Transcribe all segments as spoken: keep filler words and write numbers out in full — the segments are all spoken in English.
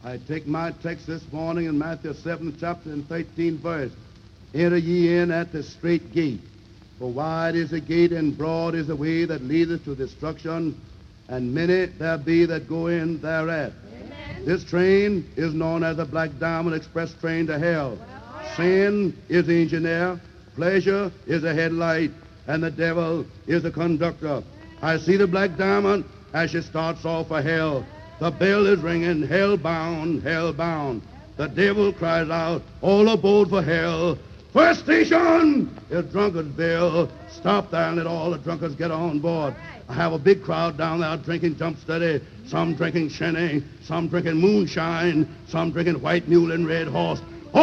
I take my text this morning in Matthew seventh chapter and thirteenth verse. Enter ye in at the straight gate. For wide is the gate and broad is the way that leadeth to destruction, and many there be that go in thereat. Amen. This train is known as the Black Diamond Express train to hell. Sin is the engineer, pleasure is the headlight, and the devil is the conductor. I see the Black Diamond as she starts off for hell. The bell is ringing, hell bound, hell bound. The devil cries out, all aboard for hell. First station is Drunkardsville. Stop there and let all the drunkards get on board. I have a big crowd down there drinking jump steady, some drinking shinny, some drinking moonshine, some drinking white mule and red horse.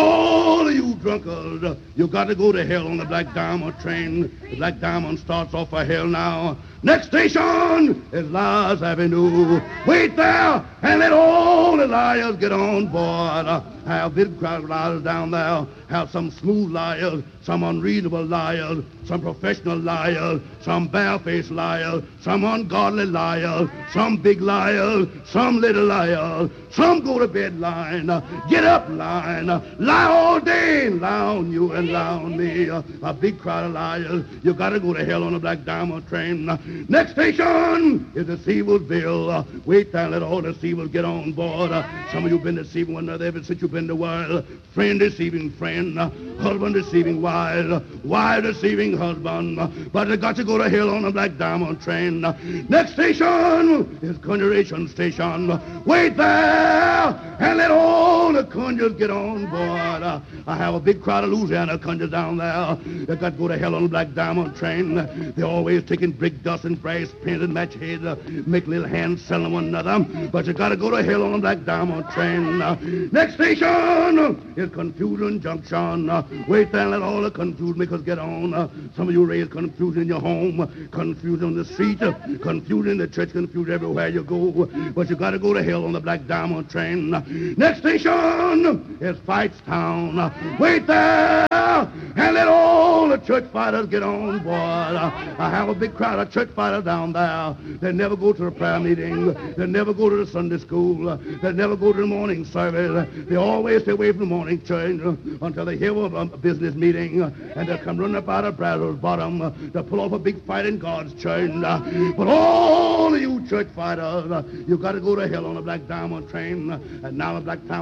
All of you drunkards, you got to go to hell on the Black Diamond train. The Black Diamond starts off for hell now. Next station is Liars Avenue. Wait there and let all the liars get on board. I have a big crowd of liars down there. Have some smooth liars, some unreasonable liars, some professional liars, some barefaced liars, some ungodly liars, some big liars, some little liars, some go to bed lying, get up lying, lie all day and lie on you and lie on me. A big crowd of liars. You got to go to hell on the Black Diamond train. Next station is the Seawoldsville. Wait there and let all the Seawolds get on board. Some of you been deceiving one another ever since you've been in the world. Friend deceiving friend, husband deceiving wife, wife deceiving husband. But you got to go to hell on the Black Diamond train. Next station is Conjuration Station. Wait there and let all the conjurers get on board. I have a big crowd of Louisiana conjurers down there. They got to go to hell on the Black Diamond train. They're always taking brick dust and brass pins and match heads, uh, make little hands selling one another. But you got to go to hell on the Black Diamond train. Uh, next station is Confusion Junction. Uh, wait there and let all the confused makers get on. Uh, some of you raise confusion in your home, confusion on the street, uh, confusion in the church, confusion everywhere you go. But you got to go to hell on the Black Diamond train. Uh, next station is Fightstown. Uh, wait there and let all the church fighters get on board. Uh, I have a big crowd of church fighters down there. They never go to the prayer meeting. They never go to the Sunday school. They never go to the morning service. They always stay away from the morning church until they hear of a business meeting, and they'll come running up out of Brazos Bottom to pull off a big fight in God's church. But all of you church fighters, you got to go to hell on the Black Diamond train. And now the Black Diamond